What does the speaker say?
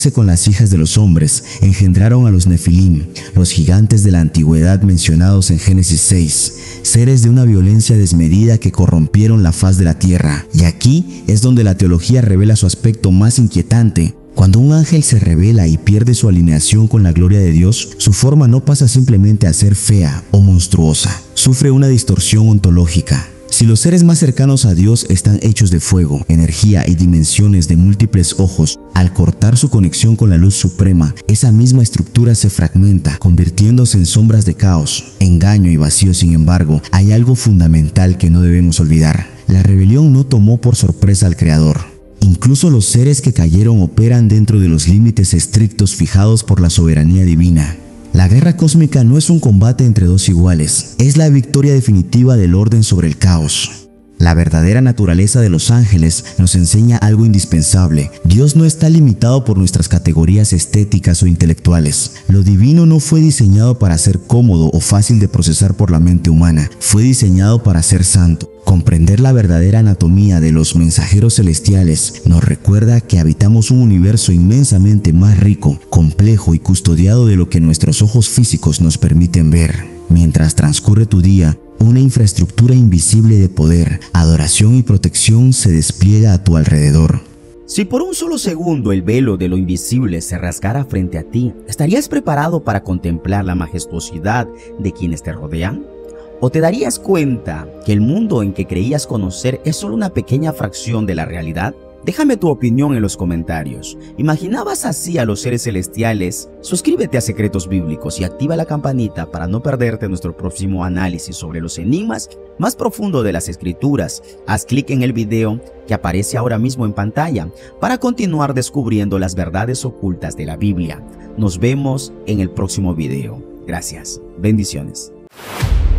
con las hijas de los hombres, engendraron a los Nefilim, los gigantes de la antigüedad mencionados en Génesis 6, seres de una violencia desmedida que corrompieron la faz de la tierra. Y aquí es donde la teología revela su aspecto más inquietante. Cuando un ángel se revela y pierde su alineación con la gloria de Dios, su forma no pasa simplemente a ser fea o monstruosa, sufre una distorsión ontológica. Si los seres más cercanos a Dios están hechos de fuego, energía y dimensiones de múltiples ojos, al cortar su conexión con la luz suprema, esa misma estructura se fragmenta, convirtiéndose en sombras de caos, engaño y vacío. Sin embargo, hay algo fundamental que no debemos olvidar. La rebelión no tomó por sorpresa al Creador. Incluso los seres que cayeron operan dentro de los límites estrictos fijados por la soberanía divina. La guerra cósmica no es un combate entre dos iguales, es la victoria definitiva del orden sobre el caos. La verdadera naturaleza de los ángeles nos enseña algo indispensable. Dios no está limitado por nuestras categorías estéticas o intelectuales. Lo divino no fue diseñado para ser cómodo o fácil de procesar por la mente humana, fue diseñado para ser santo. Comprender la verdadera anatomía de los mensajeros celestiales nos recuerda que habitamos un universo inmensamente más rico, complejo y custodiado de lo que nuestros ojos físicos nos permiten ver. Mientras transcurre tu día, una infraestructura invisible de poder, adoración y protección se despliega a tu alrededor. Si por un solo segundo el velo de lo invisible se rasgara frente a ti, ¿estarías preparado para contemplar la majestuosidad de quienes te rodean? ¿O te darías cuenta que el mundo en que creías conocer es solo una pequeña fracción de la realidad? Déjame tu opinión en los comentarios. ¿Imaginabas así a los seres celestiales? Suscríbete a Secretos Bíblicos y activa la campanita para no perderte nuestro próximo análisis sobre los enigmas más profundos de las Escrituras. Haz clic en el video que aparece ahora mismo en pantalla para continuar descubriendo las verdades ocultas de la Biblia. Nos vemos en el próximo video. Gracias. Bendiciones.